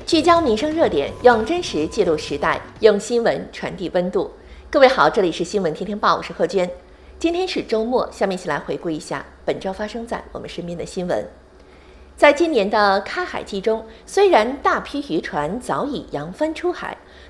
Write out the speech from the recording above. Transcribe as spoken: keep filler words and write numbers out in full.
聚焦民生热点，用真实记录时代，用新闻传递温度。各位好，这里是新闻天天报，我是贺娟。今天是周末，下面一起来回顾一下本周发生在我们身边的新闻。在今年的开海季中，虽然大批渔船早已扬帆出海，